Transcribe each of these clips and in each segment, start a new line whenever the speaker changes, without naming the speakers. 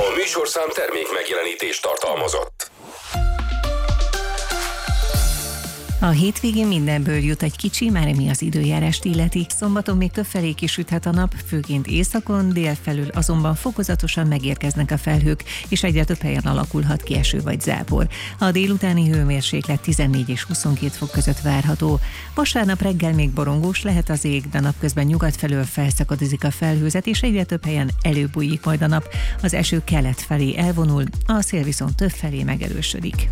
A műsorszám termék megjelenítést tartalmazott.
A hétvégén mindenből jut egy kicsi, már ami az időjárást illeti. Szombaton még többfelé kisüthet a nap, főként északon, délfelül azonban fokozatosan megérkeznek a felhők, és egyre több helyen alakulhat ki eső vagy zápor. A délutáni hőmérséklet 14 és 22 fok között várható. Vasárnap reggel még borongós lehet az ég, de napközben nyugat felől felszakadozik a felhőzet, és egyre több helyen előbújik majd a nap. Az eső kelet felé elvonul, a szél viszont több felé megerősödik.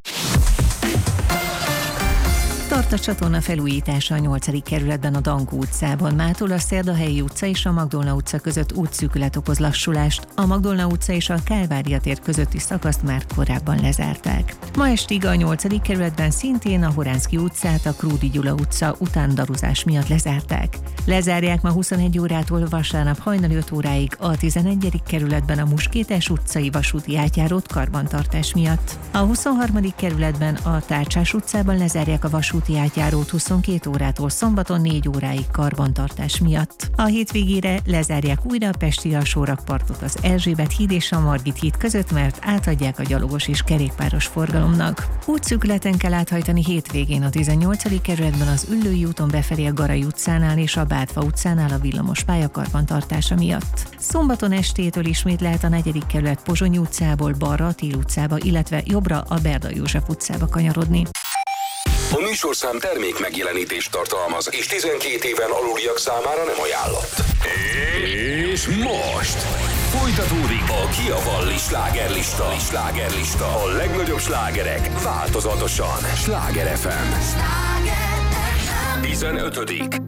Tart a csatorna felújítása a 8. kerületben a Dankó utcában. Mától a Szerdahelyi utca és a Magdolna utca között útszűkület okoz lassulást. A Magdolna utca és a Kálvária tér közötti szakaszt már korábban lezárták. Ma estig a 8. kerületben szintén a Horánszky utcát, a Krúdi Gyula utca utándaruzás miatt lezárták. Lezárják ma 21 órától vasárnap hajnali 5 óráig a 11. kerületben a Muskétes utcai vasúti átjárót karbantartás miatt. A 23. kerületben a Tárcsás utcában lezárják a vasúti átjárót 22 órától szombaton 4 óráig karbantartás miatt. A hétvégére lezárják újra a pesti alsórakpartot az Erzsébet híd és a Margit híd között, mert átadják a gyalogos és kerékpáros forgalomnak. Útszűkületen kell áthajtani hétvégén a 18. kerületben az Üllői úton befelé a Garai utcánál és a Bátfa utcánál a villamos pálya karbantartása miatt. Szombaton estétől ismét lehet a 4. kerület Pozsonyi utcából balra a Tél utcába, illetve jobbra a Berda József utcába kanyarodni.
A műsorszám termék megjelenítést tartalmaz, és 12 éven aluliak számára nem ajánlott. És most folytatódik a Kiavalli slágerlista. A legnagyobb slágerek változatosan. Sláger FM 15.